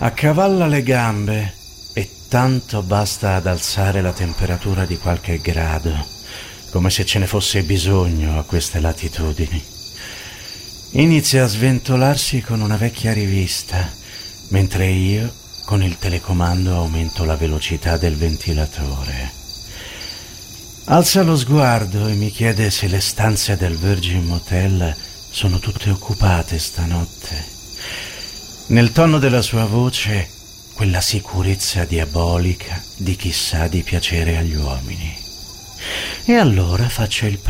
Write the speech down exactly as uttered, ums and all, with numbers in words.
Accavalla le gambe e tanto basta ad alzare la temperatura di qualche grado, come se ce ne fosse bisogno a queste latitudini. Inizia a sventolarsi con una vecchia rivista, mentre io con il telecomando aumento la velocità del ventilatore. Alza lo sguardo e mi chiede se le stanze del Virgin Motel sono tutte occupate stanotte. Nel tono della sua voce, quella sicurezza diabolica di chi sa di piacere agli uomini. E allora faccio il